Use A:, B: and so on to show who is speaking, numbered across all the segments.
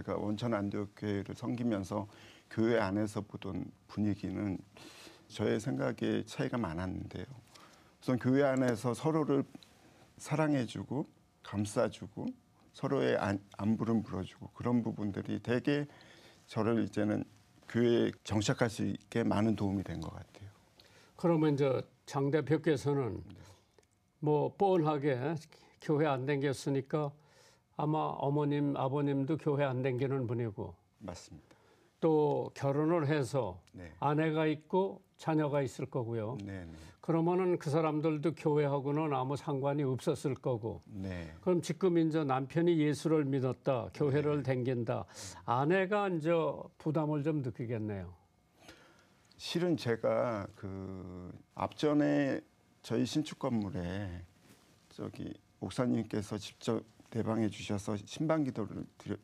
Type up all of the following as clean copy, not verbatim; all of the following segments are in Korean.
A: 제가 원천 안디옥 교회를 섬기면서 교회 안에서 보던 분위기는 저의 생각에 차이가 많았는데요. 우선 교회 안에서 서로를 사랑해주고 감싸주고 서로의 안부를 물어주고 그런 부분들이 되게 저를 이제는 교회에 정착할 수 있게 많은 도움이 된 것 같아요.
B: 그러면 이제 장 대표께서는 뭐 뻔하게 교회 안 다녔으니까 아마 어머님, 아버님도 교회 안 다니는 분이고
A: 맞습니다.
B: 또 결혼을 해서
A: 네.
B: 아내가 있고 자녀가 있을 거고요.
A: 네, 네.
B: 그러면은 그 사람들도 교회하고는 아무 상관이 없었을 거고.
A: 네.
B: 그럼 지금 이제 남편이 예수를 믿었다, 교회를 다닌다. 아내가 이제 부담을 좀 느끼겠네요.
A: 실은 제가 그 앞전에 저희 신축 건물에 저기 목사님께서 직접 내방해 주셔서 신방기도를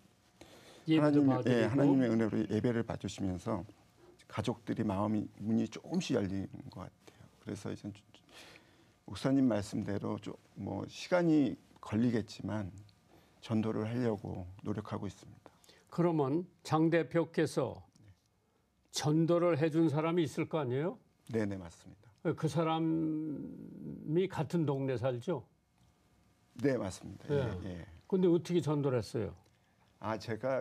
A: 하나님의 은혜로 예배를 봐주시면서 가족들이 문이 조금씩 열리는 것 같아요. 그래서 이제 목사님 말씀대로 좀 뭐 시간이 걸리겠지만 전도를 하려고 노력하고 있습니다.
B: 그러면 장 대표께서 전도를 해준 사람이 있을 거 아니에요?
A: 네네 맞습니다.
B: 그 사람이 같은 동네 살죠?
A: 네 맞습니다.
B: 예.
A: 예.
B: 근데 어떻게 전도를 했어요?
A: 제가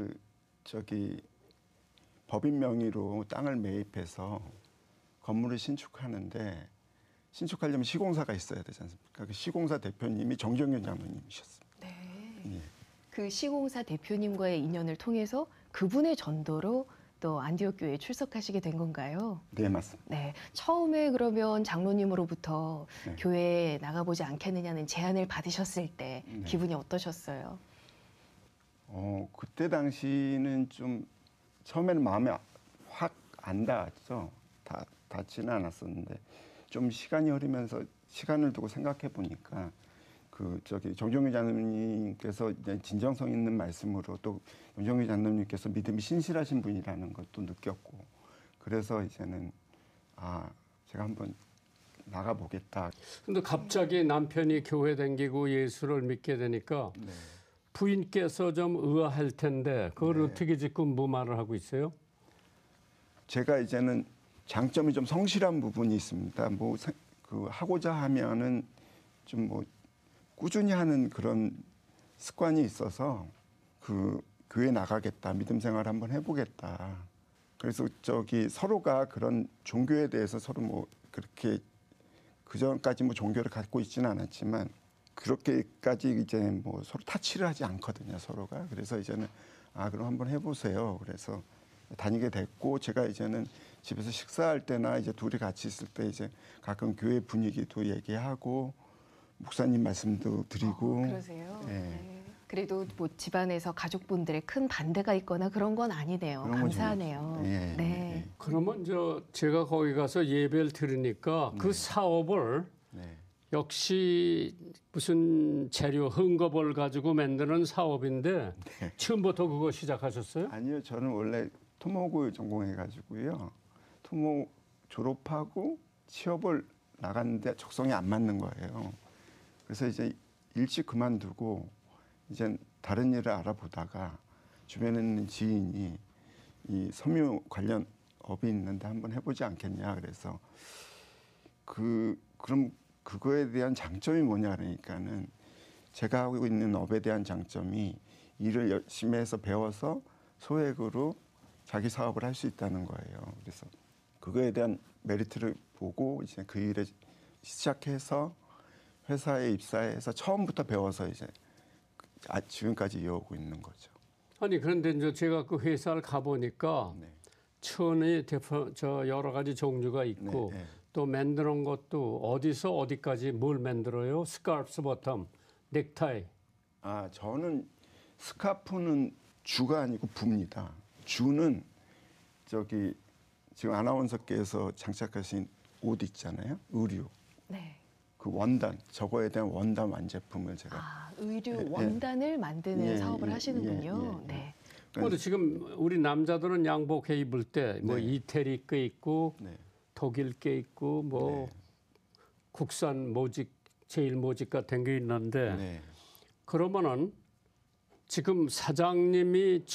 A: 법인 명의로 땅을 매입해서 건물을 신축하는데 신축하려면 시공사가 있어야 되지 않습니까? 그 시공사 대표님이 정정윤 장로님이셨습니다.
C: 네.
A: 예.
C: 그 시공사 대표님과의 인연을 통해서 그분의 전도로 또 안디옥 교회에 출석하시게 된 건가요?
A: 네 맞습니다.
C: 네. 처음에 그러면 장로님으로부터
A: 네.
C: 교회에 나가보지 않겠느냐는 제안을 받으셨을 때
A: 네.
C: 기분이 어떠셨어요?
A: 그때 당시는 좀 처음에는 마음에 확 안 닿았죠. 닿지는 않았었는데 좀 시간이 흐르면서 시간을 두고 생각해 보니까 정정희 장로님께서 이제 진정성 있는 말씀으로 또 정정희 장로님께서 믿음이 신실하신 분이라는 것도 느꼈고 그래서 이제는 제가 한번 나가보겠다.
B: 근데 갑자기 남편이 교회 다니고 예수를 믿게 되니까
A: 네.
B: 부인께서 좀 의아할 텐데 그걸
A: 네.
B: 어떻게 지금 무마를 하고 있어요?
A: 제가 이제는 장점이 좀 성실한 부분이 있습니다. 하고자 하면은 좀 꾸준히 하는 그런 습관이 있어서 교회 나가겠다, 믿음 생활 한번 해보겠다. 그래서 서로가 그런 종교에 대해서 서로 그렇게 그전까지 종교를 갖고 있지는 않았지만 그렇게까지 이제 서로 타치를 하지 않거든요, 서로가. 그래서 이제는 그럼 한번 해보세요. 그래서 다니게 됐고 제가 이제는 집에서 식사할 때나 이제 둘이 같이 있을 때 이제 가끔 교회 분위기도 얘기하고 목사님 말씀도 드리고.
C: 그러세요?
A: 네.
C: 네. 그래도 집안에서 가족분들의 큰 반대가 있거나 그런 건 아니네요. 감사하네요.
A: 네.
C: 네.
B: 그러면 제가 거기 가서 예배를 들으니까 그 사업을
A: 네.
B: 역시 무슨 재료 헝겊을 가지고 만드는 사업인데 처음부터 그거 시작하셨어요?
A: 아니요. 저는 원래 토목을 전공해가지고요. 토목 졸업하고 취업을 나갔는데 적성이 안 맞는 거예요. 그래서 이제 일찍 그만두고 이제 다른 일을 알아보다가 주변에 있는 지인이 이 섬유 관련 업이 있는데 한번 해보지 않겠냐 그래서 그럼 그거에 대한 장점이 뭐냐 그러니까는 제가 하고 있는 업에 대한 장점이 일을 열심히 해서 배워서 소액으로 자기 사업을 할 수 있다는 거예요. 그래서 그거에 대한 메리트를 보고 이제 그 일에 시작해서 회사에 입사해서 처음부터 배워서 이제 지금까지 이어오고 있는 거죠.
B: 아니 그런데 이제 제가 그 회사를 가보니까
A: 네.
B: 천이 여러 가지 종류가 있고
A: 네, 네.
B: 또 만드는 것도 어디서 어디까지 뭘 만들어요? 스카프스 버텀, 넥타이.
A: 저는 스카프는 주가 아니고 부입니다. 주는 지금 아나운서께서 장착하신 옷 있잖아요. 의류.
C: 네.
A: 그 원단, 저거에 대한 원단 완제품을 제가.
C: 의류 원단을 만드는 사업을 하시는군요. 네.
B: 근데 지금 우리 남자들은 양복에 입을 때 이태리 게 있고
A: 네.
B: 독일 게 있고
A: 네.
B: 국산 모직, 제일 모직 같은 게 있는데
A: 네.
B: 그러면은 지금 사장님이